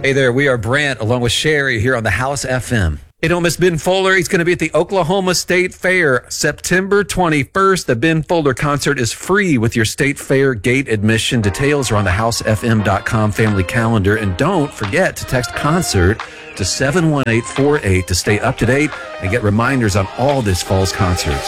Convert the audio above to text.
Hey there, we are Brant along with Sherry here on the House FM. Hey, don't miss Ben Folder. He's going to be at the Oklahoma State Fair September 21st. The Ben Folder concert is free with your State Fair gate admission. Details are on the housefm.com family calendar. And don't forget to text concert to 71848 to stay up to date and get reminders on all this fall's concerts.